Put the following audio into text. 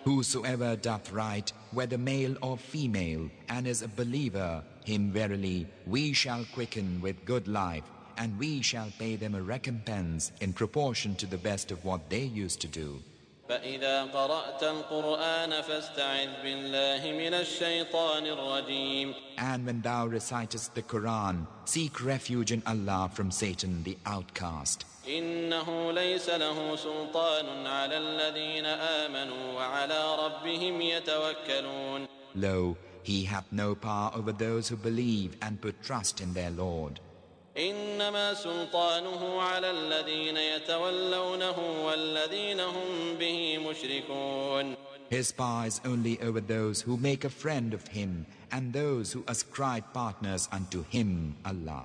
Whosoever doth right, whether male or female, and is a believer, him verily we shall quicken with good life, and we shall pay them a recompense in proportion to the best of what they used to do. فإذا قرأت القرآن فاستعذ بالله من الشيطان الرجيم. And when thou recitest the Quran, seek refuge in Allah from Satan the outcast. إنه ليس له سلطان على الذين آمنوا وعلى ربهم يتوكلون. Lo, he hath no power over those who believe and put trust in their Lord. إنما سلطانه على الذين يتولونه والذين هم به مشركون. His power is only over those who make a friend of him and those who ascribe partners unto him, Allah.